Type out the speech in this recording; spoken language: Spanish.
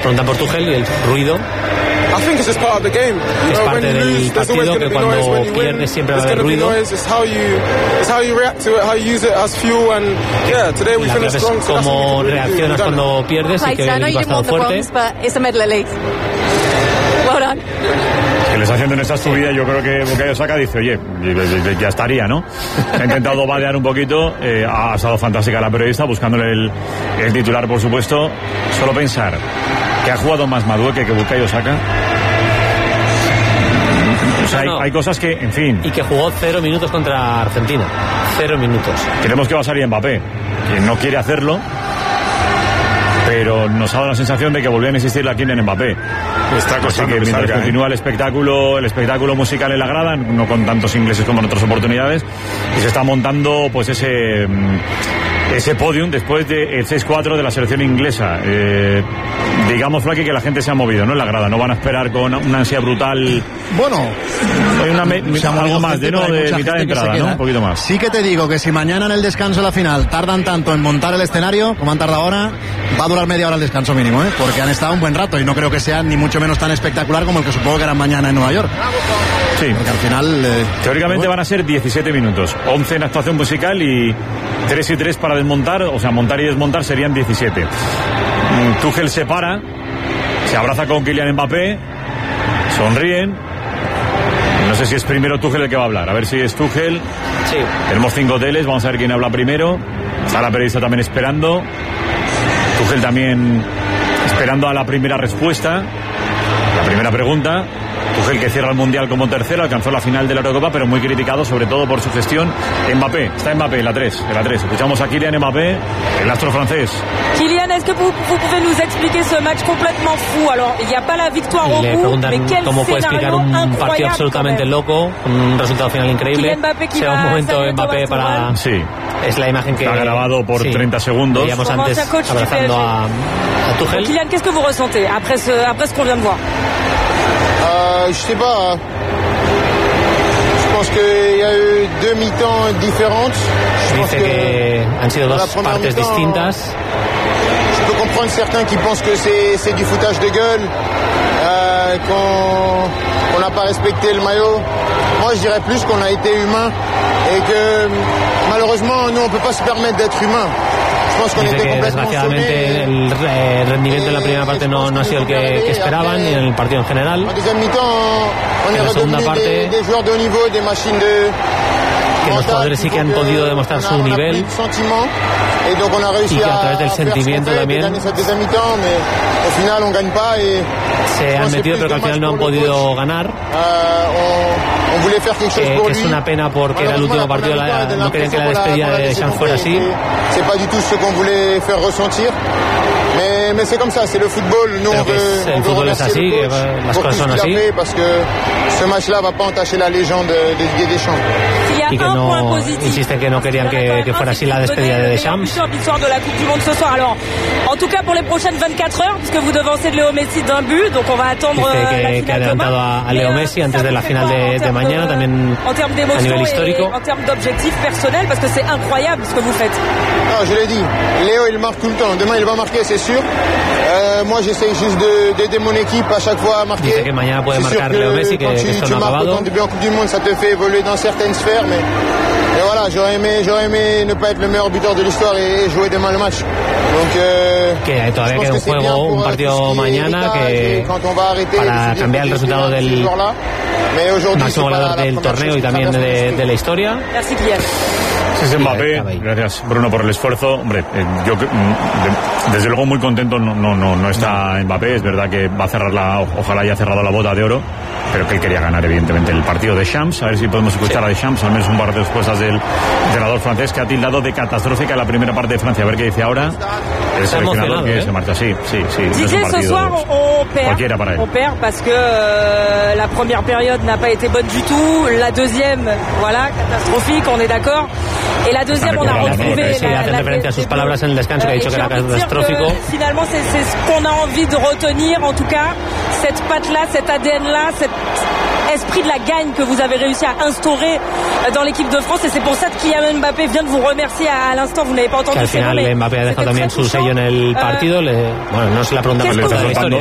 preguntan por Tuchel y el ruido. Es parte del partido, que cuando pierdes siempre va a haber ruido. La clave es cómo reaccionas cuando pierdes, y que el equipo ha estado fuerte. Que les haciendo en esta subida, yo creo que Bukayo Saka dice, oye, ya estaría, ¿no? Ha intentado vadear un poquito, ha estado fantástica la periodista, buscándole el titular, por supuesto. Solo pensar que ha jugado más Madueke que Bukayo Saka. O sea, hay cosas que, en fin... Y que jugó 0 minutos contra Argentina. 0 minutos. Creemos que va a salir Mbappé, que no quiere hacerlo, pero nos ha dado la sensación de que volvían a insistir la Kylian Mbappé. Así que mientras continúa el espectáculo musical en la grada, no con tantos ingleses como en otras oportunidades, y se está montando pues ese podium después del 6-4 de la selección inglesa. Digamos, Flaky, que la gente se ha movido, ¿no? En la grada, no van a esperar con una ansia brutal. Bueno, hay algo más de mitad de entrada, ¿no? Un poquito más. Sí que te digo que si mañana en el descanso de la final tardan tanto en montar el escenario como han tardado ahora, va a durar media hora el descanso mínimo, porque han estado un buen rato, y no creo que sea ni mucho menos tan espectacular como el que supongo que era mañana en Nueva York. Sí, porque al final teóricamente van a ser 17 minutos, 11 en actuación musical y 3 y 3 para desmontar, o sea, montar y desmontar serían 17. Tuchel se para, se abraza con Kylian Mbappé, sonríen. No sé si es primero Tuchel el que va a hablar, a ver si es Tuchel. Sí. Tenemos 5 hoteles, vamos a ver quién habla primero. Está la periodista también esperando. Tuchel también esperando a la primera respuesta, la primera pregunta. Tuchel, que cierra el Mundial como tercero, alcanzó la final de la Eurocopa, pero muy criticado sobre todo por su gestión. Mbappé, está Mbappé, la 3. Escuchamos a Kylian Mbappé, el astro francés. Kylian, est-ce que vous pouvez nous expliquer ce match complètement fou? Alors, il n'y a pas la victoire au bout, mais quel cómo puede explicar un partido absolutamente loco, un resultado final increíble. Sea un momento Mbappé para... Sí. Es la imagen que... Está grabado por 30 segundos. Veíamos antes abrazando a Tuchel. Kylian, qu'est-ce que vous ressentez après ce qu'on vient de voir? Je sais pas. Je pense qu'il y a eu 2 mi-temps différentes. Dice que han sido 2 partes distintas. Je peux comprendre certains qui pensent que c'est du foutage de gueule, qu'on n'a pas respecté le maillot. Moi, je dirais plus qu'on a été humain et que malheureusement, nous, on peut pas se permettre d'être humain. Dice que desgraciadamente el rendimiento en la primera parte no ha sido el que esperaban, ni en el partido en general. En la segunda parte, que los jugadores sí que han podido demostrar su nivel, y que a través del sentimiento también se han metido, pero que al final no han podido ganar. Que es una pena, porque era el último partido, no querían que la despedida de Deschamps fuera así. Mais c'est comme ça, c'est le football. Nous, el fútbol es así, que las cosas son así. Parce que ce match-là va pas entacher la légende de Didier Deschamps. Y que no, insisten que no querían que fuera así la despedida de Deschamps. Victoire de la Coupe du Monde ce soir. Alors, en tout cas pour les prochaines 24 heures, puisque vous devancez de Léo Messi d'un but, donc on va attendre Dice que ha adelantado a Léo Messi antes de la final de mañana, también a nivel histórico. En termes d'objectifs personnels, parce que c'est incroyable ce que vous faites. Non, je l'ai dit, Léo il marque tout le temps. Demain il va marquer, c'est sûr. Moi j'essaye juste d'aider mon équipe à chaque fois à marquer. Dice que mañana puede marcar Léo Messi, que esto no ha acabado. Quand tu marques en Coupe du Monde, ça te fait évoluer dans certaines sphères, mais voilà, j'aurais aimé ne pas être le meilleur buteur de l'histoire et jouer demain le match. Donc que todavía queda un juego, un partido mañana que para cambiar el resultado del máximo goleador del torneo y también de la historia. Es Mbappé. Gracias, Bruno, por el esfuerzo. Hombre, yo desde luego muy contento no está Mbappé. Es verdad que va a cerrar ojalá haya cerrado la bota de oro, pero que él quería ganar evidentemente el partido de Deschamps. A ver si podemos escuchar a Deschamps, al menos un par de respuestas del entrenador francés, que ha tildado de catastrófica la primera parte de Francia. A ver qué dice ahora el seleccionador, que se marcha. Sí. Didier, ce soir on perd. Para él. On perd parce que la première période n'a pas été bonne du tout. La deuxième, voilà, catastrophique, on est d'accord. Et la deuxième, on a retrouvé... Sí, hacen referencia a sus palabras en el descanso, que ha dicho que era catastrófico. Finalement, c'est ce qu'on a envie de retenir, en tout cas, cette patte-là, cet ADN-là, cet esprit de la gagne que vous avez réussi à instaurer dans l'équipe de France, et c'est pour ça que Kylian Mbappé vient de vous remercier à l'instant, vous n'avez pas entendu. Que al final Mbappé ha dejado también su sello en el partido, bueno, no se la pregunta por la historia.